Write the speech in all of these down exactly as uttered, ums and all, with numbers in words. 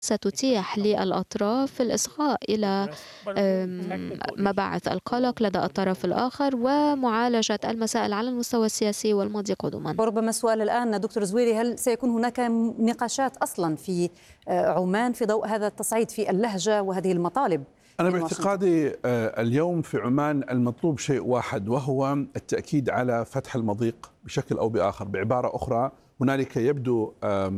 ستتيح للأطراف الإصغاء إلى آمم، مباعث القلق لدى الطرف الآخر ومعالجة المسائل على المستوى السياسي والماضي قدما. وربما السؤال الآن دكتور زويري، هل سيكون هناك نقاشات أصلا في عمان في ضوء هذا التصعيد في اللهجة وهذه المطالب؟ أنا باعتقادي اليوم في عمان المطلوب شيء واحد، وهو التأكيد على فتح المضيق بشكل أو بآخر. بعبارة أخرى، هنالك يبدو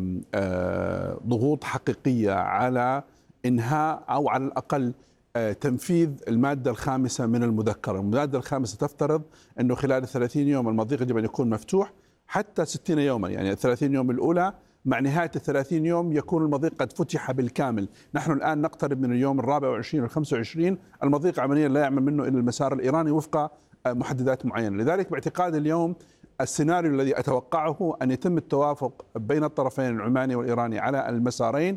ضغوط حقيقية على إنهاء أو على الأقل تنفيذ المادة الخامسة من المذكرة. المادة الخامسة تفترض أنه خلال الثلاثين يوم المضيق يجب أن يكون مفتوح حتى ستين يوما، يعني الثلاثين يوم الأولى مع نهاية الثلاثين يوم يكون المضيق قد فتح بالكامل. نحن الآن نقترب من اليوم الرابع والعشرين والخمسة وعشرين، المضيق عمليا لا يعمل منه إلا المسار الإيراني وفق محددات معينة. لذلك باعتقاد اليوم السيناريو الذي أتوقعه أن يتم التوافق بين الطرفين العماني والإيراني على المسارين،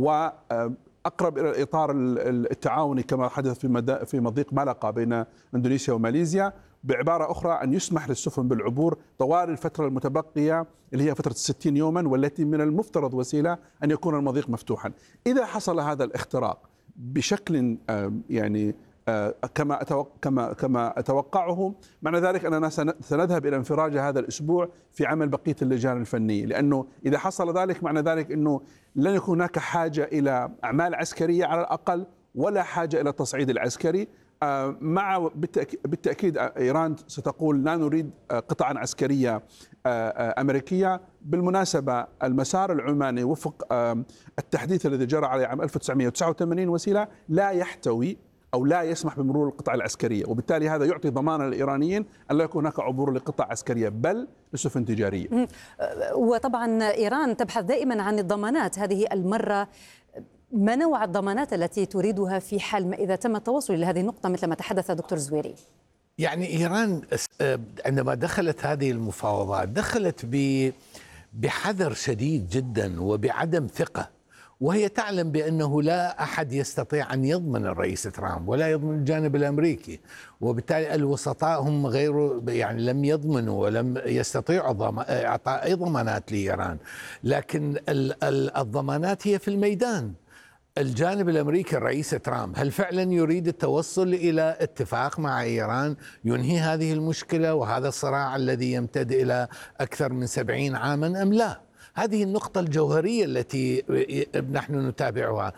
وأقرب إلى الإطار التعاوني كما حدث في في مضيق ملقا بين إندونيسيا وماليزيا. بعبارة أخرى، أن يسمح للسفن بالعبور طوال الفترة المتبقية اللي هي فترة الستين يوما، والتي من المفترض وسيلة أن يكون المضيق مفتوحا. إذا حصل هذا الاختراق بشكل يعني كما كما كما أتوقعه، معنى ذلك أننا سنذهب إلى انفراج هذا الأسبوع في عمل بقية اللجان الفنية، لأنه إذا حصل ذلك معنى ذلك أنه لن يكون هناك حاجة إلى أعمال عسكرية على الأقل، ولا حاجة إلى التصعيد العسكري. مع بالتأكيد إيران ستقول لا نريد قطعا عسكرية أمريكية. بالمناسبة المسار العماني وفق التحديث الذي جرى عليه عام ألف وتسعمئة وتسعة وثمانين وسيلة لا يحتوي أو لا يسمح بمرور القطع العسكرية، وبالتالي هذا يعطي ضمانا للإيرانيين أن لا يكون هناك عبور لقطع عسكرية بل لسفن تجارية. وطبعا إيران تبحث دائما عن الضمانات. هذه المرة ما نوع الضمانات التي تريدها في حال ما إذا تم التوصل إلى هذه النقطة مثل ما تحدث دكتور زويري؟ يعني إيران عندما دخلت هذه المفاوضات دخلت بحذر شديد جدا وبعدم ثقة، وهي تعلم بأنه لا أحد يستطيع أن يضمن الرئيس ترامب ولا يضمن الجانب الأمريكي، وبالتالي الوسطاء هم غير يعني لم يضمنوا ولم يستطيعوا إعطاء أي ضمانات لإيران. لكن الضمانات هي في الميدان. الجانب الأمريكي الرئيس ترامب هل فعلا يريد التوصل إلى اتفاق مع إيران ينهي هذه المشكلة وهذا الصراع الذي يمتد إلى أكثر من سبعين عاما أم لا؟ هذه النقطة الجوهرية التي نحن نتابعها.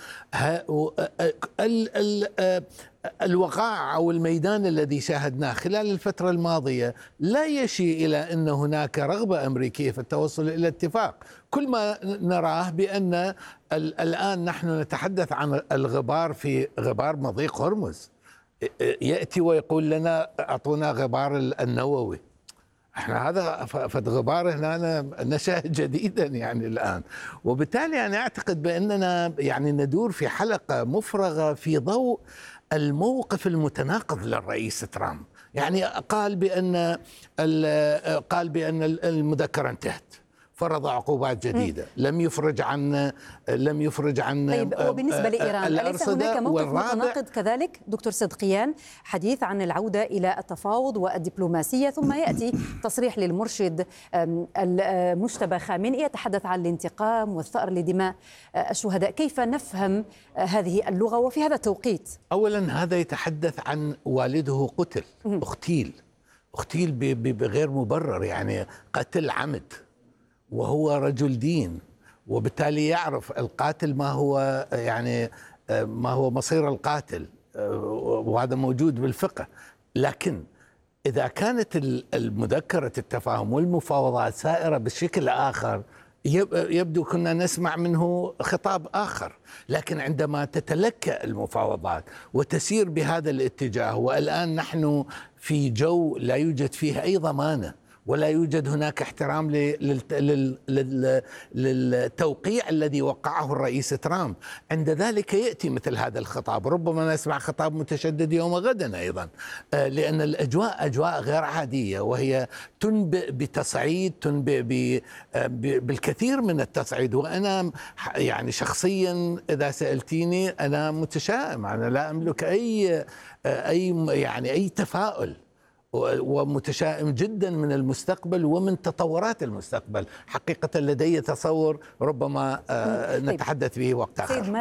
الوقائع أو الميدان الذي شاهدناه خلال الفترة الماضية لا يشير إلى أن هناك رغبة أمريكية في التوصل إلى اتفاق. كل ما نراه بأن الآن نحن نتحدث عن الغبار في غبار مضيق هرمز، يأتي ويقول لنا أعطونا غبار النووي. احنا هذا فد غبار هنا نشأ جديدا يعني الآن، وبالتالي أنا أعتقد بأننا يعني ندور في حلقة مفرغة في ضوء الموقف المتناقض للرئيس ترامب. يعني قال بأن قال بأن المذكرة انتهت، فرض عقوبات جديدة، لم يفرج عن لم يفرج عن طيب، وبالنسبة لإيران أليس هناك موقف متناقض كذلك دكتور صدقيان؟ حديث عن العودة إلى التفاوض والدبلوماسية، ثم يأتي تصريح للمرشد المجتبى خامنئي يتحدث عن الانتقام والثأر لدماء الشهداء. كيف نفهم هذه اللغة وفي هذا التوقيت؟ أولا هذا يتحدث عن والده قتل، اغتيل اغتيل بغير مبرر، يعني قتل عمد، وهو رجل دين، وبالتالي يعرف القاتل ما هو يعني ما هو مصير القاتل، وهذا موجود بالفقه. لكن إذا كانت المذكرة التفاهم والمفاوضات سائرة بشكل آخر يبدو كنا نسمع منه خطاب آخر. لكن عندما تتلكأ المفاوضات وتسير بهذا الاتجاه، والآن نحن في جو لا يوجد فيه أي ضمانة ولا يوجد هناك احترام للتوقيع الذي وقعه الرئيس ترامب، عند ذلك يأتي مثل هذا الخطاب. ربما نسمع خطاب متشدد يوم غدا أيضا، لأن الأجواء أجواء غير عادية، وهي تنبئ بتصعيد، تنبئ بالكثير من التصعيد. وأنا يعني شخصيا إذا سألتيني أنا متشائم، أنا لا أملك أي أي يعني أي تفاؤل، ومتشائم جدا من المستقبل ومن تطورات المستقبل. حقيقة لدي تصور ربما نتحدث به وقت آخر.